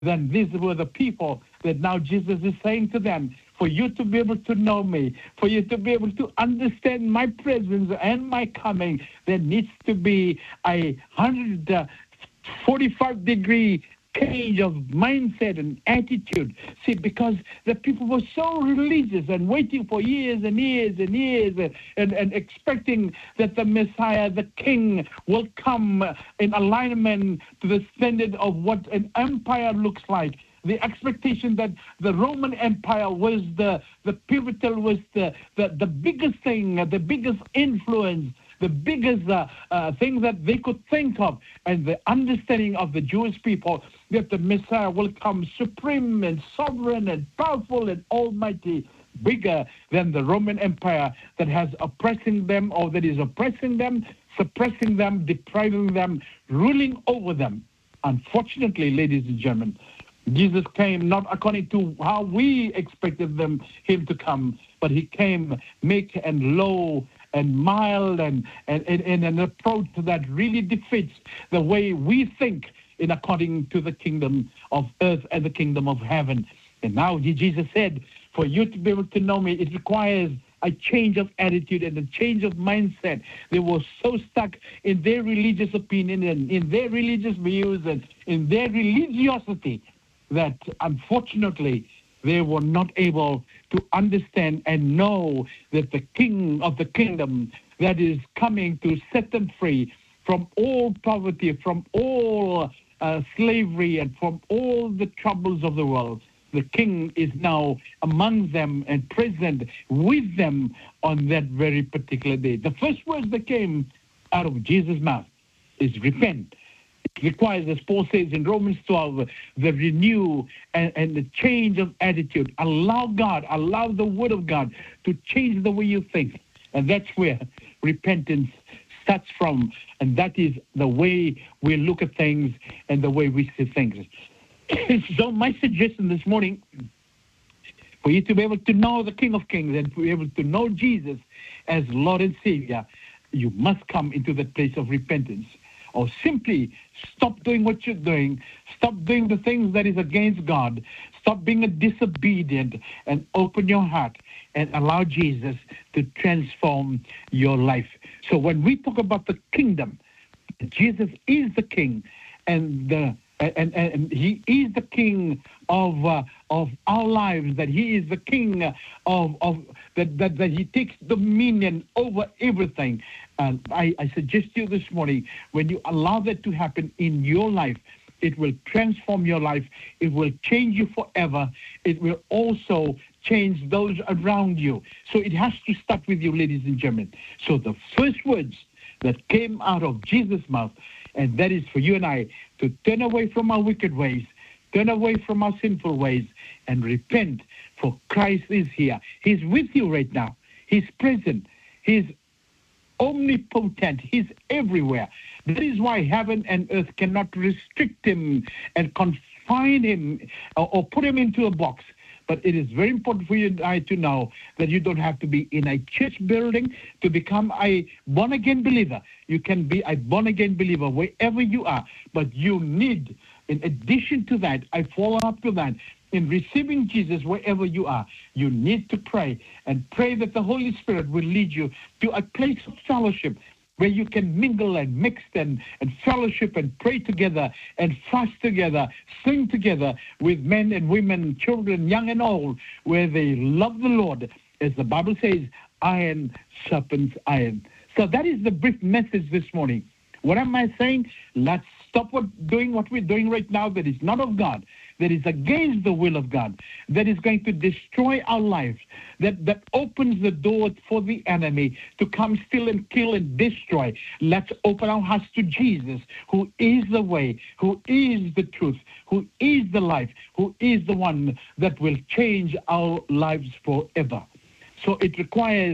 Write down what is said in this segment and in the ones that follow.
then these were the people that now Jesus is saying to them, for you to be able to know me, for you to be able to understand my presence and my coming, there needs to be a 145-degree change of mindset and attitude. See, because the people were so religious and waiting for years and years and years and expecting that the Messiah, the King, will come in alignment to the standard of what an empire looks like. The expectation that the Roman Empire was the pivotal, was the biggest thing, the biggest influence, the biggest thing that they could think of, and the understanding of the Jewish people that the Messiah will come supreme and sovereign and powerful and almighty, bigger than the Roman Empire that has oppressing them, or that is oppressing them, suppressing them, depriving them, ruling over them. Unfortunately, ladies and gentlemen, Jesus came not according to how we expected him to come, but he came meek and low and mild and an approach that really defeats the way we think in according to the kingdom of earth and the kingdom of heaven. And now Jesus said, for you to be able to know me, it requires a change of attitude and a change of mindset. They were so stuck in their religious opinion and in their religious views and in their religiosity that unfortunately they were not able to understand and know that the King of the kingdom that is coming to set them free from all poverty, from all slavery, and from all the troubles of the world. The King is now among them and present with them on that very particular day. The first words that came out of Jesus' mouth is repent. It requires, as Paul says in Romans 12, the renew and the change of attitude. Allow God, allow the Word of God to change the way you think. And that's where repentance starts from. And that is the way we look at things and the way we see things. So my suggestion this morning, for you to be able to know the King of Kings and to be able to know Jesus as Lord and Savior, you must come into that place of repentance. Or simply stop doing what you're doing, stop doing the things that is against God, stop being a disobedient, and open your heart and allow Jesus to transform your life. So when we talk about the kingdom, Jesus is the King, and he is the King of our lives, that he is the King that he takes dominion over everything. And I suggest to you this morning, when you allow that to happen in your life, it will transform your life. It will change you forever. It will also change those around you. So it has to start with you, ladies and gentlemen. So the first words that came out of Jesus' mouth, and that is for you and I to turn away from our wicked ways, turn away from our sinful ways, and repent, for Christ is here. He's with you right now. He's present. He's omnipotent. He's everywhere. That is why heaven and earth cannot restrict him and confine him or put him into a box. But it is very important for you and I to know that you don't have to be in a church building to become a born-again believer. You can be a born-again believer wherever you are. But you need, in addition to that, I follow up to that, in receiving Jesus wherever you are, you need to pray and pray that the Holy Spirit will lead you to a place of fellowship where you can mingle and mix and fellowship and pray together and fast together, sing together with men and women, children, young and old, where they love the Lord. As the Bible says, iron sharpens iron. So that is the brief message this morning. What am I saying? Let's stop doing what we're doing right now that is not of God, that is against the will of God, that is going to destroy our lives, that opens the door for the enemy to come, steal, and kill and destroy. Let's open our hearts to Jesus, who is the way, who is the truth, who is the life, who is the one that will change our lives forever. So it requires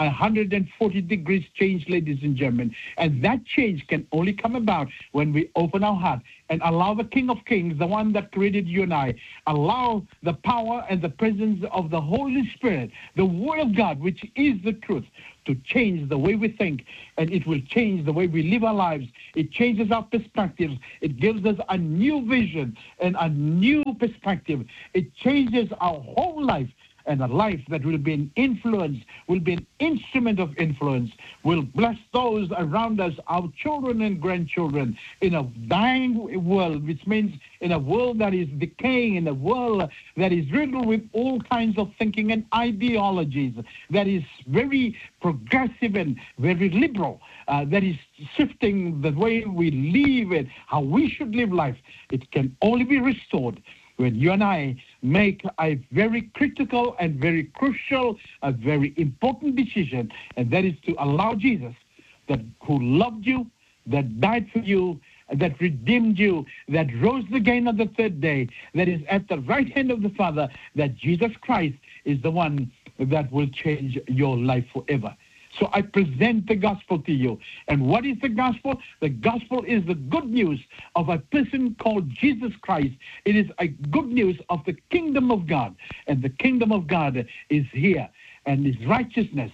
140 degrees change, ladies and gentlemen. And that change can only come about when we open our heart and allow the King of Kings, the one that created you and I, allow the power and the presence of the Holy Spirit, the Word of God, which is the truth, to change the way we think, and it will change the way we live our lives. It changes our perspectives. It gives us a new vision and a new perspective. It changes our whole life, and a life that will be an influence, will be an instrument of influence, will bless those around us, our children and grandchildren, in a dying world, which means in a world that is decaying, in a world that is riddled with all kinds of thinking and ideologies, that is very progressive and very liberal, that is shifting the way we live and how we should live life. It can only be restored when you and I make a very critical and very crucial, a very important decision, and that is to allow Jesus, that who loved you, that died for you, that redeemed you, that rose again on the third day, that is at the right hand of the Father, that Jesus Christ is the one that will change your life forever. So I present the gospel to you. And what is the gospel? The gospel is the good news of a person called Jesus Christ. It is a good news of the kingdom of God. And the kingdom of God is here. And his righteousness,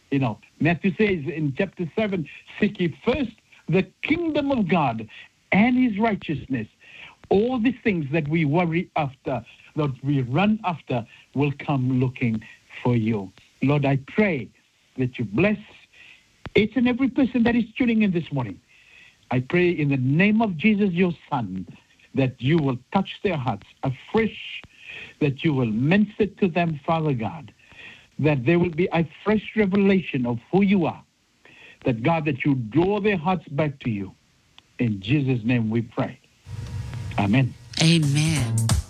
Matthew says in chapter 7, seek ye first the kingdom of God and his righteousness. All these things that we worry after, that we run after, will come looking for you. Lord, I pray that you bless each and every person that is tuning in this morning. I pray in the name of Jesus, your Son, that you will touch their hearts afresh, that you will minister to them, Father God, that there will be a fresh revelation of who you are, that God, that you draw their hearts back to you. In Jesus' name we pray. Amen. Amen.